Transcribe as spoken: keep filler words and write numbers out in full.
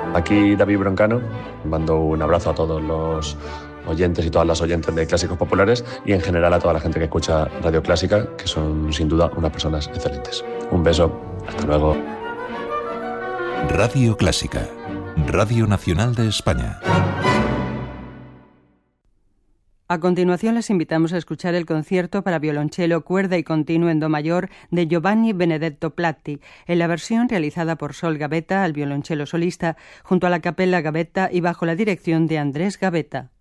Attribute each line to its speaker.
Speaker 1: Aquí David Broncano, mando un abrazo a todos los oyentes y todas las oyentes de Clásicos Populares y en general a toda la gente que escucha Radio Clásica, que son sin duda unas personas excelentes. Un beso, hasta luego.
Speaker 2: Radio Clásica, Radio Nacional de España.
Speaker 3: A continuación les invitamos a escuchar el concierto para violonchelo, cuerda y continuo en do mayor de Giovanni Benedetto Platti, en la versión realizada por Sol Gavetta al violonchelo solista, junto a la Capella Gavetta y bajo la dirección de Andrés Gavetta.